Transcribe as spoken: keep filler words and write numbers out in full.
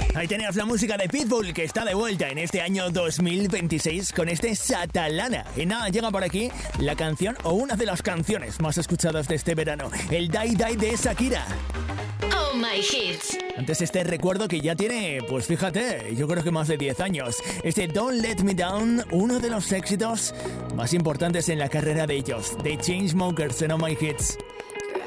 Ahí tenías la música de Pitbull, que está de vuelta en este año dos mil veintiséis con este Satalana. Y nada, llega por aquí la canción o una de las canciones más escuchadas de este verano, el Die Die de Shakira. Oh My Hits. Antes este recuerdo que ya tiene, pues fíjate, yo creo que más de diez años. Este Don't Let Me Down, uno de los éxitos más importantes en la carrera de ellos, de Chainsmokers en Oh My Hits.